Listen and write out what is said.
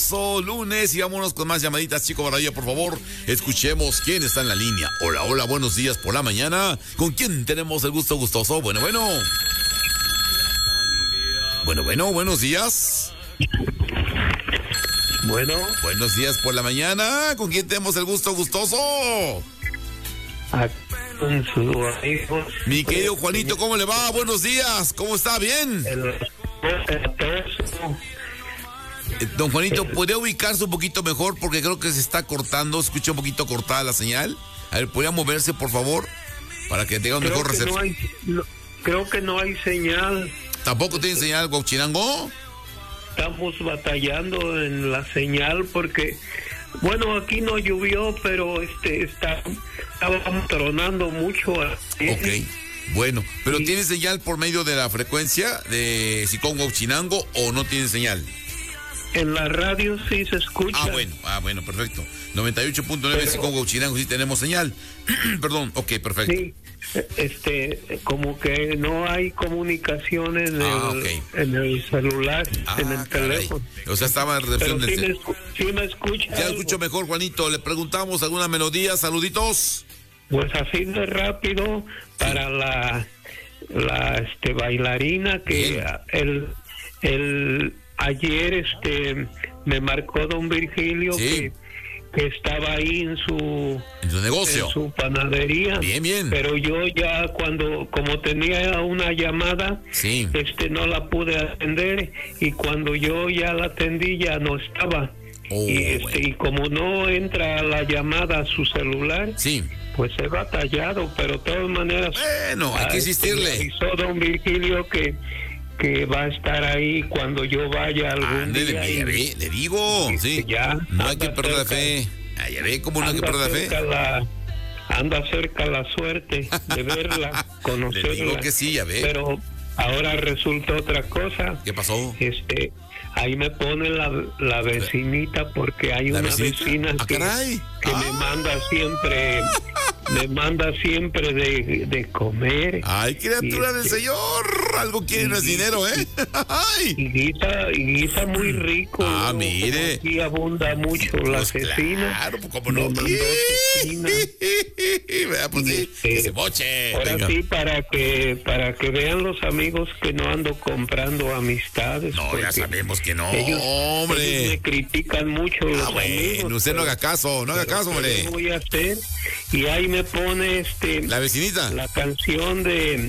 gustoso lunes y vámonos con más llamaditas, Chico Maravilla, por favor. Escuchemos quién está en la línea. Hola, hola, buenos días por la mañana. ¿Con quién tenemos el gusto gustoso? Bueno, buenos días. Bueno. Buenos días por la mañana. ¿Con quién tenemos el gusto gustoso? Con su amigo. Mi querido Juanito, ¿cómo le va? Buenos días. ¿Cómo está? ¿Bien? Don Juanito, ¿podría ubicarse un poquito mejor? Porque creo que se está cortando. Escucha un poquito cortada la señal. A ver, ¿podría moverse, por favor? Para que tenga un mejor recepción. Creo que no hay señal. ¿Tampoco tiene señal, Guauchinango? Estamos batallando en la señal porque, bueno, aquí no llovió, pero estaba tronando mucho. Ok, bueno, pero ¿tiene señal por medio de la frecuencia de Sicón Guauchinango o no tiene señal? En la radio sí se escucha. Ah, bueno, perfecto. 98.9 Sicón Guauchinango sí tenemos señal. Perdón, ok, perfecto. Sí, como que no hay comunicaciones en el celular, en el teléfono. O sea, estaba en recepción del sí me escucha. Ya escucho mejor, Juanito. Le preguntamos alguna melodía, saluditos. Pues así de rápido para la bailarina que ayer me marcó don Virgilio que estaba ahí en su negocio, en su panadería. Bien. Pero yo ya como tenía una llamada, no la pude atender, y cuando yo ya la atendí ya no estaba. Y como no entra la llamada a su celular, pues he batallado, pero de todas maneras, bueno, hay que insistirle. Avisó don Virgilio que va a estar ahí cuando yo vaya algún día. Le digo, no hay que perder la fe. Ya ve cómo no hay que perder la fe. Anda cerca la suerte de verla, conocerla. Le digo que sí, ya ve. Pero ahora resulta otra cosa. ¿Qué pasó? Ahí me pone la vecinita, porque hay una vecina que me manda siempre de comer. Ay, criatura del Señor, algo quieren es dinero, ¿eh? Ay. Y guisa muy rico. Mire. Aquí abunda mucho la cecina. Claro, pues cómo no. Pues sí, ese boche. Ahora sí, para que vean los amigos que no ando comprando amistades. No, ya sabemos que no, ellos me critican mucho los amigos. Usted no haga caso, hombre. ¿Qué voy a hacer? Y ahí me pone la vecinita, la canción de